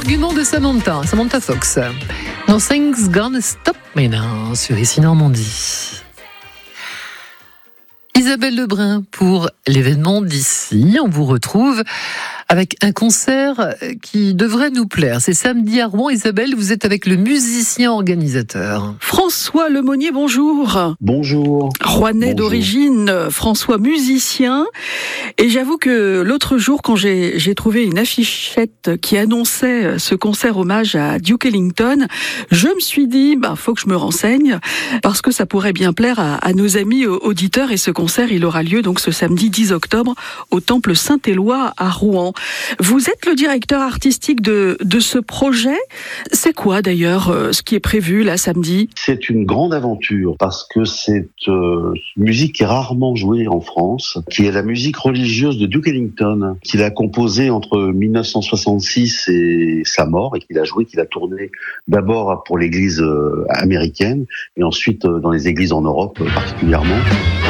argument de Samantha Fox. Nothing's gonna stop me now sur Ici Normandie. Isabelle Lebrun pour l'événement d'ici. On vous retrouve avec un concert qui devrait nous plaire. C'est samedi à Rouen. Isabelle, vous êtes avec le musicien organisateur. François Lemonnier, bonjour. Bonjour. Rouennais d'origine, François musicien. Et j'avoue que l'autre jour, quand j'ai trouvé une affichette qui annonçait ce concert hommage à Duke Ellington, je me suis dit, faut que je me renseigne, parce que ça pourrait bien plaire à nos amis auditeurs. Et ce concert, il aura lieu donc ce samedi 10 octobre au Temple Saint-Éloi à Rouen. Vous êtes le directeur artistique de ce projet. C'est quoi d'ailleurs ce qui est prévu là samedi ? C'est une grande aventure parce que c'est une musique qui est rarement jouée en France, qui est la musique religieuse de Duke Ellington, qu'il a composée entre 1966 et sa mort et qu'il a tourné d'abord pour l'église américaine et ensuite dans les églises en Europe particulièrement.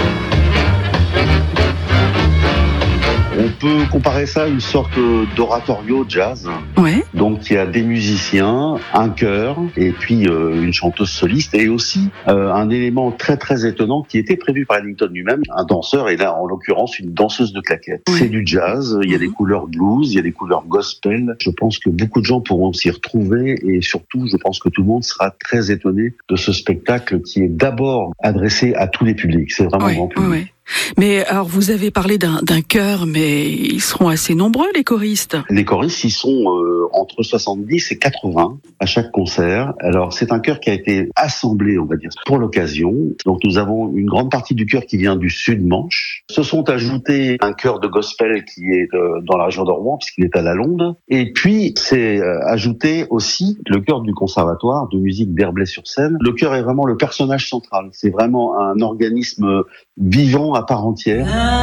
On peut comparer ça à une sorte d'oratorio jazz. Ouais. Donc il y a des musiciens, un chœur et puis une chanteuse soliste et aussi un élément très très étonnant qui était prévu par Ellington lui-même, un danseur et là en l'occurrence une danseuse de claquettes. Oui. C'est du jazz, il y a des couleurs blues, il y a des couleurs gospel. Je pense que beaucoup de gens pourront s'y retrouver et surtout je pense que tout le monde sera très étonné de ce spectacle qui est d'abord adressé à tous les publics. C'est vraiment grand public. Oui. Mais alors vous avez parlé d'un chœur, mais ils seront assez nombreux les choristes. Les choristes, ils sont entre 70 et 80 à chaque concert. Alors c'est un chœur qui a été assemblé, on va dire, pour l'occasion. Donc nous avons une grande partie du chœur qui vient du Sud-Manche. Se sont ajoutés un chœur de gospel qui est dans la région de Rouen, puisqu'il est à la Londe. Et puis c'est ajouté aussi le chœur du Conservatoire de musique d'Herblay-sur-Seine. Le chœur est vraiment le personnage central. C'est vraiment un organisme vivant à part entière.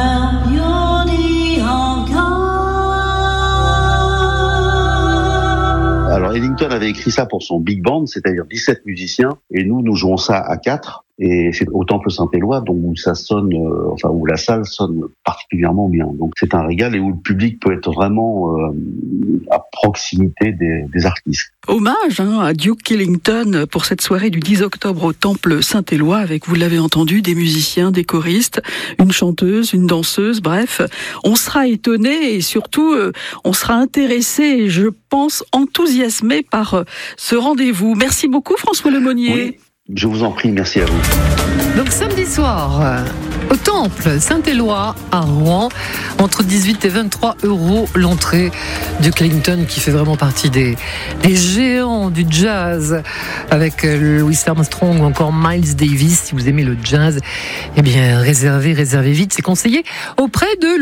Alors Ellington avait écrit ça pour son big band, c'est-à-dire 17 musiciens, et nous jouons ça à 4. Et c'est au Temple Saint-Éloi, donc où ça sonne, où la salle sonne particulièrement bien. Donc c'est un régal et où le public peut être vraiment à proximité des artistes. Hommage à Duke Ellington pour cette soirée du 10 octobre au Temple Saint-Éloi avec, vous l'avez entendu, des musiciens, des choristes, une chanteuse, une danseuse, bref. On sera étonné et surtout on sera intéressé, je pense, enthousiasmé par ce rendez-vous. Merci beaucoup François Lemonnier. Oui. Je vous en prie, merci à vous. Donc samedi soir, au Temple Saint-Éloi à Rouen, entre 18 et 23 € l'entrée. Duke Ellington qui fait vraiment partie des géants du jazz avec Louis Armstrong ou encore Miles Davis. Si vous aimez le jazz, eh bien réservez vite, c'est conseillé auprès de